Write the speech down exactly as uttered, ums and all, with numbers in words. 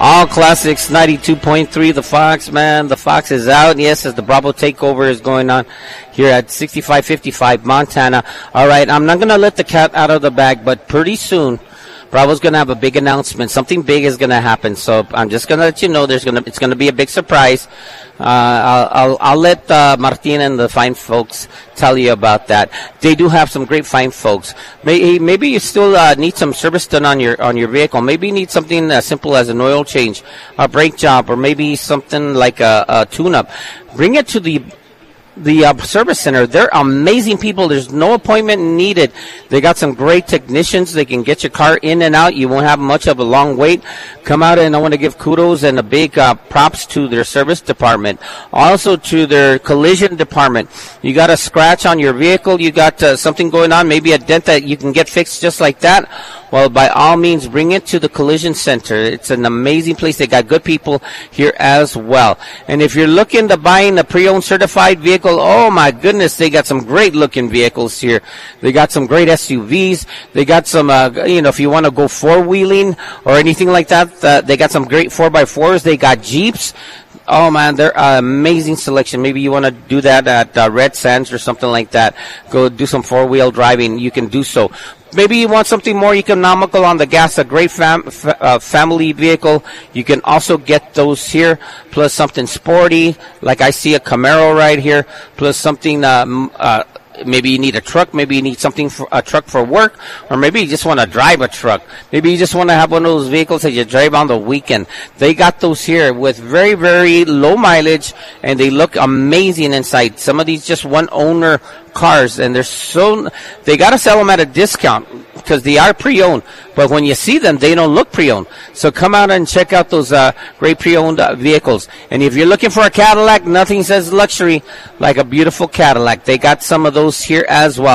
All Classics ninety-two point three, the Fox, man. The Fox is out. Yes, as the Bravo takeover is going on here at sixty-five fifty-five Montana. All right, I'm not going to let the cat out of the bag, but pretty soon, Bravo's going to have a big announcement. Something big is going to happen. So I'm just going to let you know there's going to, it's going to be a big surprise. Uh, I'll, I'll, I'll let uh, Martin and the fine folks tell you about that. They do have some great fine folks. Maybe, maybe you still uh, need some service done on your on your vehicle. Maybe you need something as simple as an oil change, a brake job, or maybe something like a, a tune-up. Bring it to the The uh, service center. They're amazing people. There's no appointment needed. They got some great technicians. They can get your car in and out. You won't have much of a long wait. Come out, and I want to give kudos and a big uh, props to their service department. Also to their collision department. You got a scratch on your vehicle. You got uh, something going on, maybe a dent that you can get fixed just like that. Well, by all means, bring it to the collision center. It's an amazing place. They got good people here as well. And if you're looking to buying a pre-owned certified vehicle, oh my goodness, they got some great looking vehicles here. They got some great S U Vs. They got some, uh, you know, if you want to go four wheeling or anything like that, uh, they got some great four by fours. They got Jeeps. Oh man, they're uh, amazing selection. Maybe you want to do that at uh, Red Sands or something like that. Go do some four wheel driving. You can do so. Maybe you want something more economical on the gas, a great fam- f- uh, family vehicle. You can also get those here, plus something sporty, like I see a Camaro right here, plus something, uh, uh, maybe you need a truck, maybe you need something for a truck for work, or maybe you just want to drive a truck. Maybe you just want to have one of those vehicles that you drive on the weekend. They got those here with very, very low mileage, and they look amazing inside. Some of these just one owner cars, and they're so, they got to sell them at a discount because they are pre-owned, but when you see them, they don't look pre-owned. So come out and check out those uh, great pre-owned uh, vehicles. And if you're looking for a Cadillac, nothing says luxury like a beautiful Cadillac. They got some of those here as well.